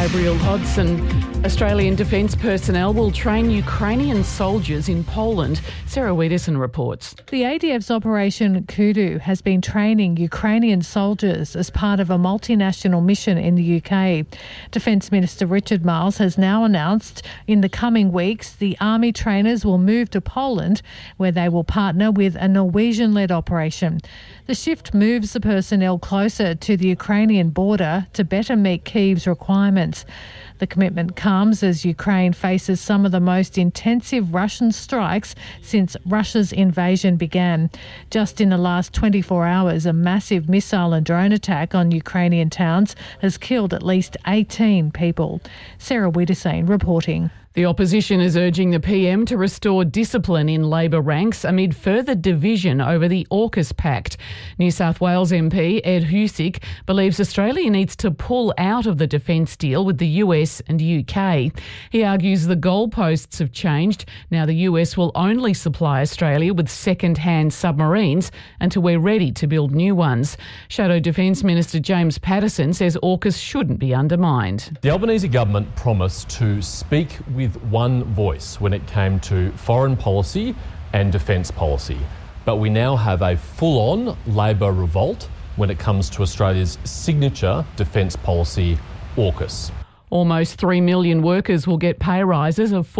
Gabriel Hodson. Australian Defence personnel will train Ukrainian soldiers in Poland. Sarah Wiederson reports. The ADF's Operation Kudu has been training Ukrainian soldiers as part of a multinational mission in the UK. Defence Minister Richard Marles has now announced in the coming weeks the army trainers will move to Poland, where they will partner with a Norwegian-led operation. The shift moves the personnel closer to the Ukrainian border to better meet Kyiv's requirements. The commitment comes as Ukraine faces some of the most intensive Russian strikes since Russia's invasion began. Just in the last 24 hours, a massive missile and drone attack on Ukrainian towns has killed at least 18 people. Sarah Wiederson reporting. The opposition is urging the PM to restore discipline in Labor ranks amid further division over the AUKUS Pact. New South Wales MP Ed Husic believes Australia needs to pull out of the defence deal with the US and UK. He argues the goalposts have changed. Now the US will only supply Australia with second-hand submarines until we're ready to build new ones. Shadow Defence Minister James Patterson says AUKUS shouldn't be undermined. The Albanese government promised to speak with one voice when it came to foreign policy and defence policy. But we now have a full-on Labor revolt when it comes to Australia's signature defence policy, AUKUS. Almost 3 million workers will get pay rises of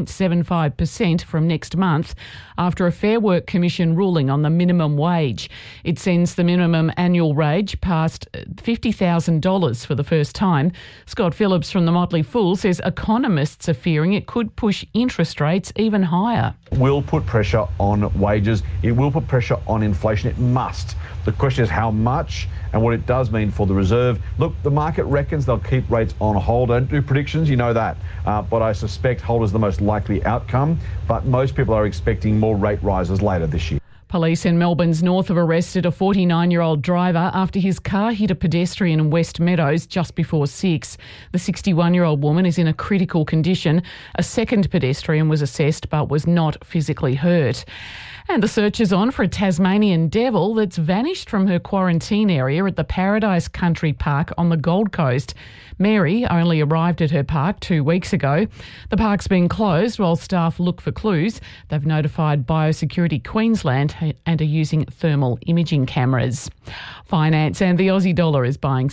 4.75% from next month after a Fair Work Commission ruling on the minimum wage. It sends the minimum annual wage past $50,000 for the first time. Scott Phillips from the Motley Fool says economists are fearing it could push interest rates even higher. It will put pressure on wages. It will put pressure on inflation. It must. The question is how much and what it does mean for the reserve. Look, the market reckons they'll keep rates on hold. I don't do predictions, you know that. But I suspect hold is the most likely outcome. But most people are expecting more rate rises later this year. Police in Melbourne's north have arrested a 49-year-old driver after his car hit a pedestrian in West Meadows just before 6. The 61-year-old woman is in a critical condition. A second pedestrian was assessed but was not physically hurt. And the search is on for a Tasmanian devil that's vanished from her quarantine area at the Paradise Country Park on the Gold Coast. Mary only arrived at her park 2 weeks ago. The park's been closed while staff look for clues. They've notified Biosecurity Queensland and are using thermal imaging cameras. Finance and the Aussie dollar is buying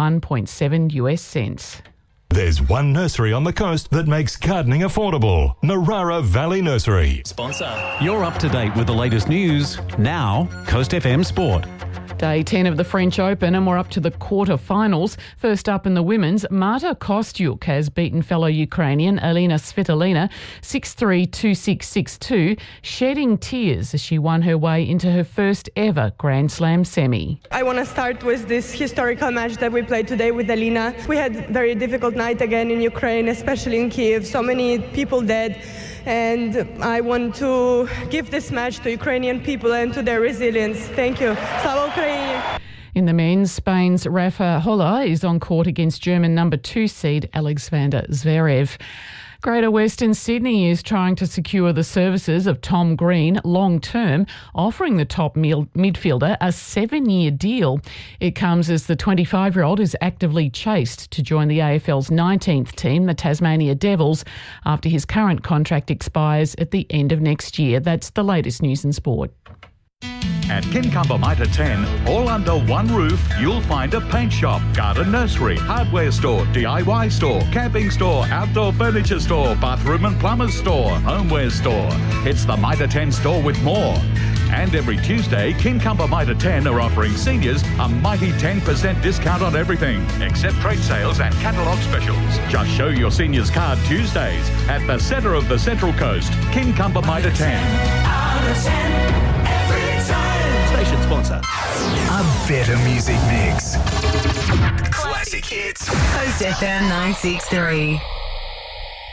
71.7 US cents. There's one nursery on the coast that makes gardening affordable. Narara Valley Nursery. Sponsor. You're up to date with the latest news. Now, Coast FM Sport. Day 10 of the French Open and we're up to the quarter-finals. First up in the women's, Marta Kostyuk has beaten fellow Ukrainian Elena Svitolina 6-3, 2-6, 6-2, shedding tears as she won her way into her first ever Grand Slam semi. I want to start with this historical match that we played today with Elena. We had a very difficult night again in Ukraine, especially in Kyiv. So many people dead. And I want to give this match to Ukrainian people and to their resilience. Thank you. Slava Ukraini. In the men's, Spain's Rafa Holla is on court against German number 2 seed Alexander Zverev. Greater Western Sydney is trying to secure the services of Tom Green long-term, offering the top midfielder a 7-year deal. It comes as the 25-year-old is actively chased to join the AFL's 19th team, the Tasmania Devils, after his current contract expires at the end of next year. That's the latest news in sport. At Kincumber Mitre 10, all under one roof, you'll find a paint shop, garden nursery, hardware store, DIY store, camping store, outdoor furniture store, bathroom and plumber's store, homeware store. It's the Mitre 10 store with more. And every Tuesday, Kincumber Mitre 10 are offering seniors a mighty 10% discount on everything, except trade sales and catalogue specials. Just show your seniors card Tuesdays at the centre of the Central Coast, Kincumber Mitre 10. Station sponsor. A better music mix. Classic hits. Coast FM 963.